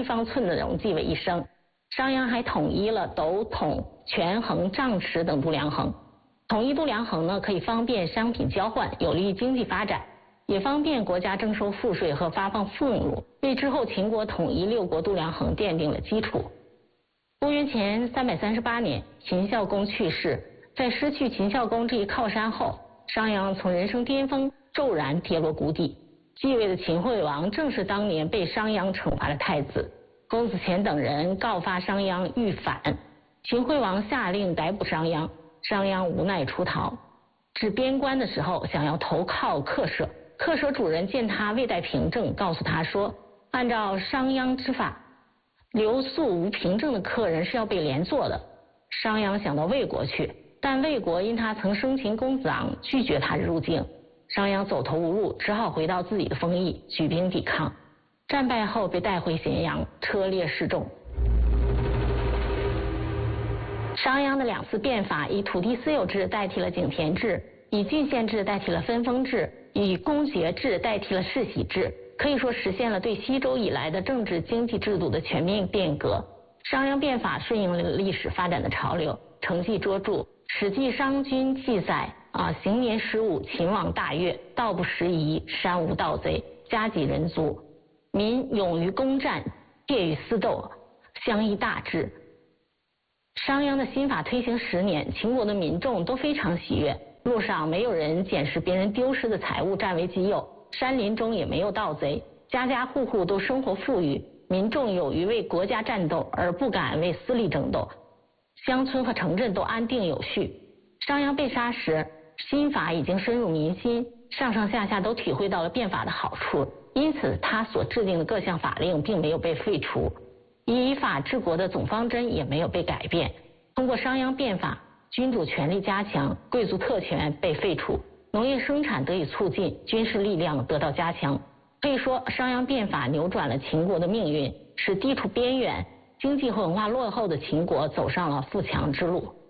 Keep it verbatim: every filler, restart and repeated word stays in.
方寸的容积为一升。商鞅还统一了斗桶、权衡、丈尺等度量衡。统一度量衡呢，可以方便商品交换，有利于经济发展，也方便国家征收赋税和发放俸禄，为之后秦国统一六国度量衡奠定了基础。公元前三百三十八年，秦孝公去世，在失去秦孝公这一靠山后，商鞅从人生巅峰骤然跌落谷底。继位的秦惠王正是当年被商鞅惩罚的太子。公子虔等人告发商鞅欲反，秦惠王下令逮捕商鞅，商鞅无奈出逃。至边关的时候，想要投靠客舍，客舍主人见他未带凭证，告诉他说，按照商鞅之法，留宿无凭证的客人是要被连坐的。商鞅想到魏国去，但魏国因他曾生擒公子昂，拒绝他入境。商鞅走投无路，只好回到自己的封邑，举兵抵抗。战败后被带回咸阳，车裂示众。商鞅的两次变法，以土地私有制代替了井田制，以郡县制代替了分封制，以公爵制代替了世袭制，可以说实现了对西周以来的政治经济制度的全面变革。商鞅变法顺应了历史发展的潮流，成绩卓著。《史记·商君》记载啊，行年十五，秦王大悦，道不拾遗，山无盗贼，家己人足，民勇于攻战，戒于私斗，相依大治。商鞅的新法推行十年，秦国的民众都非常喜悦，路上没有人捡拾别人丢失的财物占为己有，山林中也没有盗贼，家家户户都生活富裕，民众有于为国家战斗而不敢为私利争斗，乡村和城镇都安定有序。商鞅被杀时，新法已经深入民心，上上下下都体会到了变法的好处，因此他所制定的各项法令并没有被废除，以法治国的总方针也没有被改变。通过商鞅变法，君主权力加强，贵族特权被废除，农业生产得以促进，军事力量得到加强。可以说，商鞅变法扭转了秦国的命运，使地处边缘、经济和文化落后的秦国走上了富强之路。